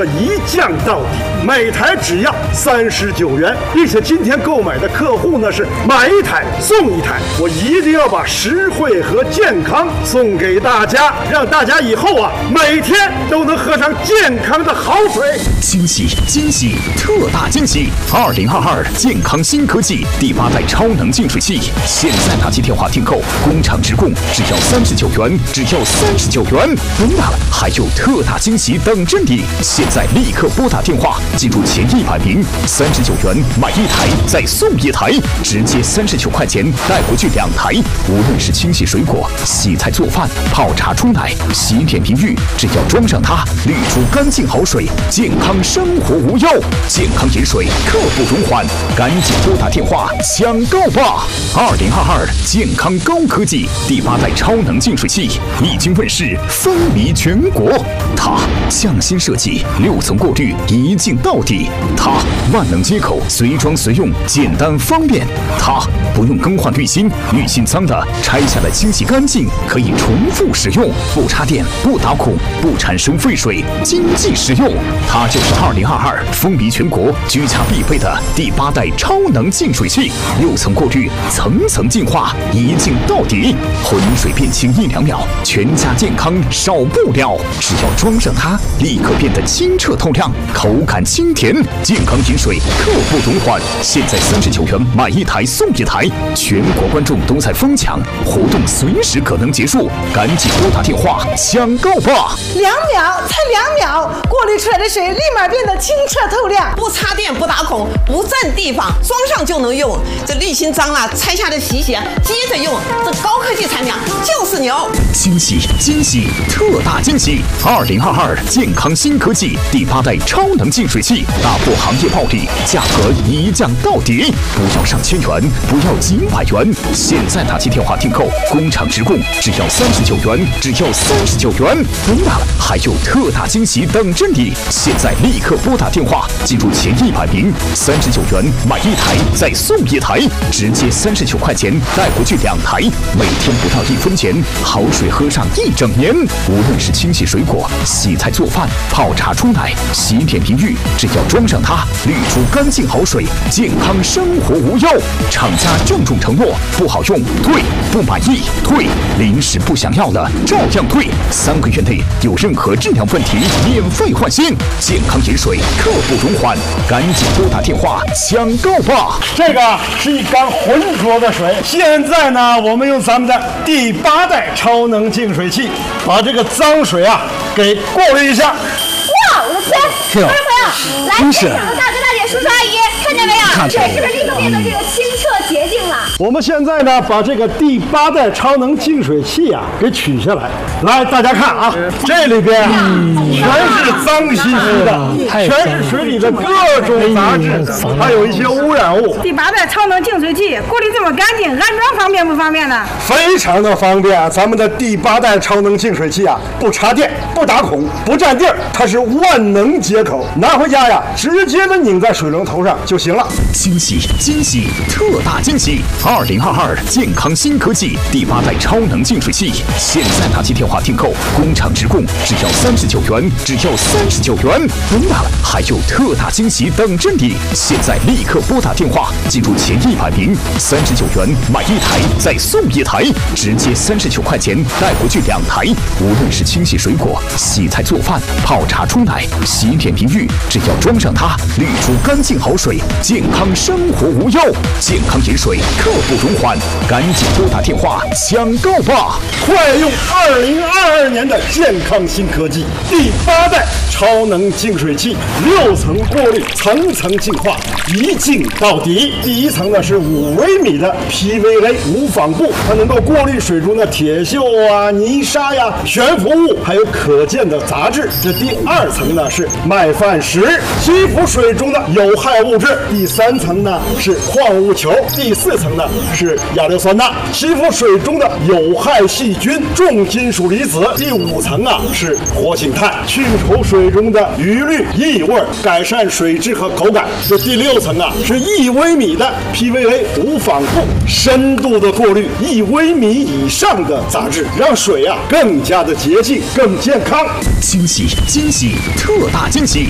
个一降到底，每台只要39元，并且今天购买的客户呢是买一台送一台，我一定要把实惠和健康送给大家，让大家以后啊每天都能喝上健康的好水。 惊喜惊喜特大惊喜！2022健康新科技第8代超能净水器，现在打起电话订购，工厂直供，只要39元，只要39元。不用大了，还有特大惊喜等着你！现在立刻拨打电话，记住前100名，39元买一台再送一台，直接39块钱带回去2台。无论是清洗水果、洗菜做饭、泡茶冲奶、洗脸淋浴，只要装上它，滤出干净好水，健康生活无忧。健康饮水刻不容缓，赶紧拨打电话抢购吧！2022健康高科技第8代超能净水器已经问世，风靡全国。它匠心设计，6层过滤，一镜到底。它万能接口，随装随用，简单方便。它不用更换滤芯，滤芯脏的拆下来清洗干净，可以重复使用，不插电，不打孔，不产生废水，经济实用。它就是2022风靡全国、居家必备的第8代超能净水器，6层过滤，层层净化，一镜到底，浑水变清1-2秒，全家健康少不了。只要装上它，立刻变得清澈透亮，口感清甜，健康饮水刻不容缓。现在39元买一台送一台，全国观众都在疯抢，活动随时可能结束，赶紧拨打电话抢购吧 ！2秒，才2秒，过滤出来的水立马变得清澈透亮， 不插电，不打孔，不占地方，装上就能用。这滤芯脏了，拆下来洗洗，接着用。这高科技产品就是牛！ 惊喜惊喜特大惊喜！2022健康新科技第8代超能净水器，打破行业暴利，价格一降到底，不要上千元，不要几百元，现在打起电话订购，工厂直供，只要39元，只要39元。不用大了，还有特大惊喜等着你！现在立刻拨打电话，记住前100名，39元买一台再送一台，直接39块钱带回去2台，每天不到1分钱，好水喝上1整年。无论是清洗水果、洗菜做饭、泡茶冲奶、洗脸淋浴，只要装上它，滤出干净好水，健康生活无忧。厂家郑重承诺，不好用退，不满意退，临时不想要了照样退，3个月内有任何质量问题免费换新。健康饮水刻不容缓，赶紧拨打电话抢购吧！ 这个是一缸浑浊的水，现在呢，我们用咱们的第8代超能净水器，把这个脏水啊给过滤一下。 哇，我的天！观众朋友，来，现场的大哥大姐、叔叔阿姨，看见没有？水是不是立刻变得这个清澈洁净了？ 我们现在呢，把这个第8代超能净水器啊给取下来，来，大家看啊，这里边全是脏兮兮的，全是水里的各种杂质，还有一些污染物。 第8代超能净水器过滤这么干净，安装方便不方便呢？ 非常的方便啊！咱们的第8代超能净水器啊，不插电，不打孔，不占地儿，它是万能接口，拿回家呀，直接的拧在水龙头上就行了。 惊喜惊喜特大惊喜！2022健康新科技第8代超能净水器，现在打起电话订购，工厂直供，只要39元，只要39元。不用大了，还有特大惊喜等着你！现在立刻拨打电话，记住前100名，39元买一台再送一台，直接39块钱带回去2台。无论是清洗水果、洗菜做饭、泡茶冲奶、洗脸淋浴，只要装上它，滤出干净好水，健康生活无忧。健康饮水刻不容缓，赶紧拨打电话抢购吧！ 快用2022年的健康新科技第8代超能净水器，6层过滤，层层净化，一镜到底。第1层呢是5微米的 PVA 无纺布，它能够过滤水中的铁锈啊、泥沙呀、悬浮物，还有可见的杂质。这第2层呢是麦饭石，吸附水中的有害物质。第3层呢是矿物球，第4层呢是亚硫酸钠，吸附水中的有害细菌、重金属离子。第5层啊是活性炭，去除水中的余氯、异味，改善水质和口感。这第6层啊是1微米的 PVA 无纺布，深度的过滤1微米以上的杂质，让水啊更加的洁净、更健康。 惊喜惊喜特大惊喜